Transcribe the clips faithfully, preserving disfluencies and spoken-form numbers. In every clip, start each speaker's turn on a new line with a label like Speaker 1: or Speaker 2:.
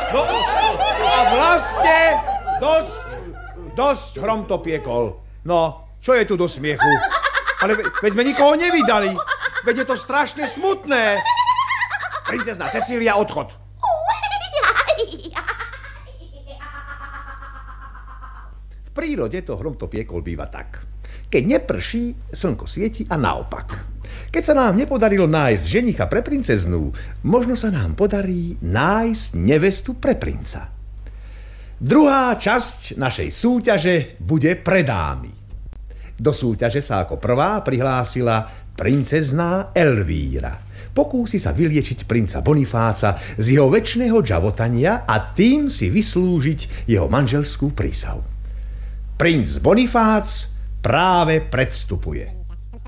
Speaker 1: No a vlastne dosť, dosť hrom to piekol. No, čo je tu do smiechu? Ale ve, veď sme nikoho nevydali. Veď je to strašne smutné. Princezna Cecília, odchod. V prírode to hrom to piekol býva tak. Keď neprší, slnko svieti a naopak. Keď sa nám nepodarilo nájsť ženicha pre princeznu, možno sa nám podarí nájsť nevestu pre princa. Druhá časť našej súťaže bude pre dámy. Do súťaže sa ako prvá prihlásila princezná Elvíra. Pokúsi sa vyliečiť princa Bonifáca z jeho večného džavotania a tým si vyslúžiť jeho manželskú prísahu. Princ Bonifác práve predstupuje.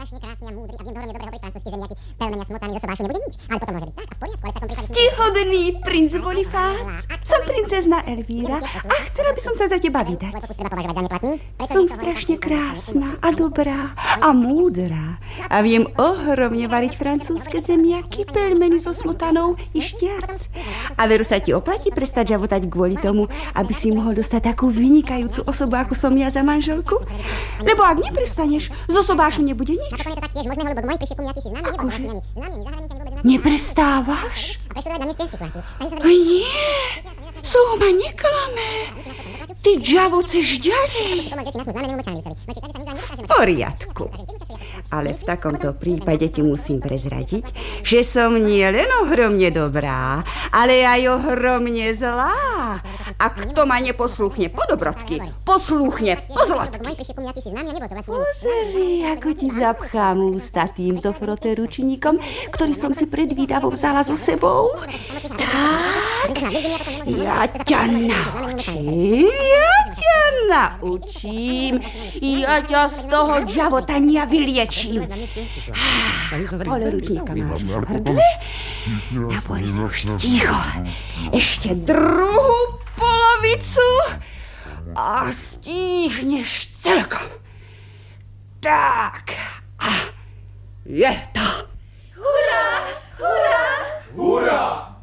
Speaker 2: Ctihodný princ Bonifác, som princezna Elvíra a chcela by som sa za teba vydať. Som strašne krásna a dobrá a múdra a viem ohromne variť francúzske zemiaky, pelmeny so smotanou i štiarc. A veru sa ti oplatí prestať žavotať kvôli tomu, aby si mohol dostať takú vynikajúcu osobu, ako som ja za manželku? Lebo ak neprestaneš, zo sobášu nebude nič. Akože? Neprestávaš? Aj nie, sluch ma neklame. Ty džavoceš ďalej. V poriadku. Ale v takomto prípade ti musím prezradiť, že som nie len ohromne dobrá, ale aj ohromne zlá. A kto ma neposluchne po dobrotky, poslúchne po zlatky. Pozri, ako ti zapchám ústa týmto froteručníkom, ktorý som si predvídavo vzala so sebou. Tak, ja ťa naučím, ja ťa naučím, ja ťa z toho džavotania vyliečím. Poleručníka máš v hrdle, na poli sa už stíhol. Ešte druhú polovicu a stíhneš celkom. Tak, a je to.
Speaker 3: Hurá, hurá!
Speaker 1: Hurá!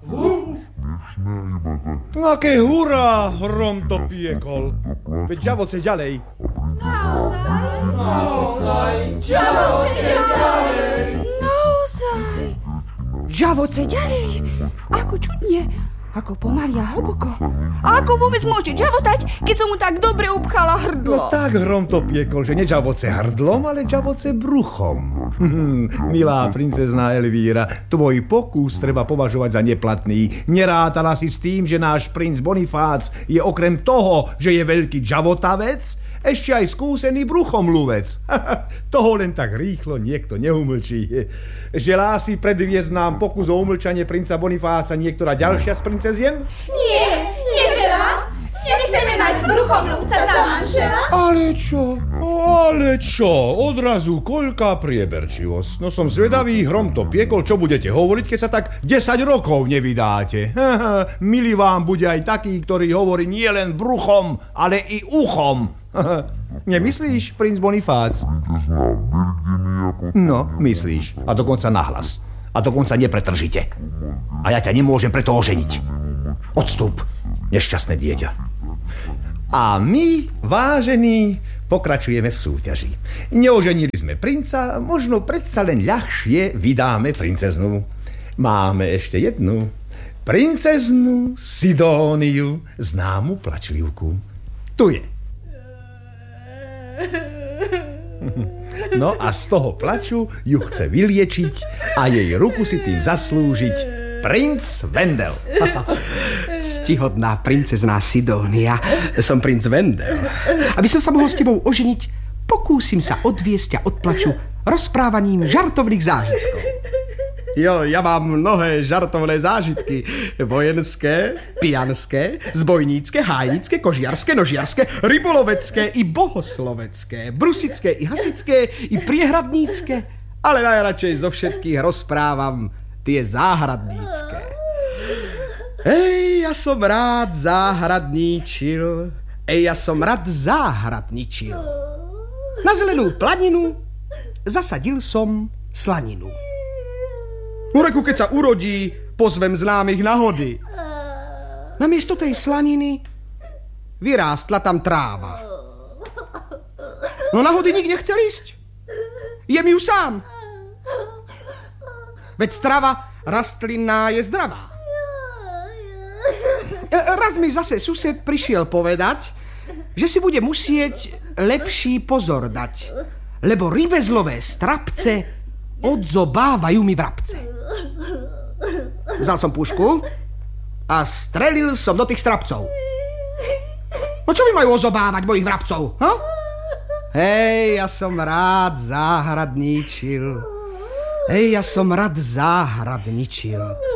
Speaker 1: Aké hurá, hrom to piekol. Veď žavoce ďalej.
Speaker 3: Naozaj? Naozaj? Žavoce ďalej!
Speaker 2: Naozaj? Žavoce ďalej? Ako čudne, ako pomaly a hlboko. A ako vôbec môže žavotať, keď som mu tak dobre upchala hrdlo?
Speaker 1: No tak hrom to piekol, že ne žavoce hrdlom, ale žavoce bruchom. Milá princezná Elvíra, tvoj pokus treba považovať za neplatný. Nerátala si s tým, že náš princ Bonifác je okrem toho, že je veľký žavotavec, ešte aj skúsený bruchom luvec. Toho len tak rýchlo niekto neumlčí. Želá si predviesť nám pokus o umlčanie princa Bonifáca niektorá ďalšia z princezien?
Speaker 3: Nie, neželá. Nechceme mať bruchom luvca za manžela.
Speaker 1: Ale čo? Ale čo? Odrazu koľká prieberčivosť. No som zvedavý, hrom to piekol, čo budete hovoriť, keď sa tak desať rokov nevydáte. Milý vám bude aj taký, ktorý hovorí nie len bruchom, ale i uchom. Nemyslíš, princ Bonifác? No, myslíš. A dokonca nahlas. A dokonca nepretržite. A ja ťa nemôžem preto oženiť. Odstup, nešťastné dieťa. A my, vážení, pokračujeme v súťaži. Neoženili sme princa, možno predsa len ľahšie vydáme princeznu. Máme ešte jednu. Princeznu Sidóniu, známu plačlivku. Tu je. No a z toho plaču ju chce vyliečiť a jej ruku si tým zaslúžiť princ Vendel.
Speaker 4: Ctihodná princezná Sidónia, som princ Vendel. Aby som sa mohol s tebou oženiť, pokúsim sa odviesť ťa od plaču rozprávaním žartovných zážitkov. Jo, ja mám mnohé žartovné zážitky. Vojenské, pijanské, zbojnícke, hájnické, kožiarské, nožiarské, rybolovecké i bohoslovecké, brusické i hasické i priehradnícke. Ale najradšej zo všetkých rozprávam tie záhradnícke. Ej, ja som rád záhradníčil. Ej, ja som rád záhradničil. Na zelenú planinu zasadil som slaninu. No reku, keď sa urodí, pozvem známych na hody. Namiesto tej slaniny vyrástla tam tráva. No na hodinník nechcel ísť. Jem ju sám. Veď strava rastlinná je zdravá. Raz mi zase sused prišiel povedať, že si bude musieť lepší pozor dať, lebo rybezlové strapce odzobávajú mi vrabce. Vzal som pušku a strelil som do tých strapcov. No čo mi majú ozobávať mojich vrabcov? Ha? Hej, ja som rád záhradníčil. Hej, ja som rád záhradničil.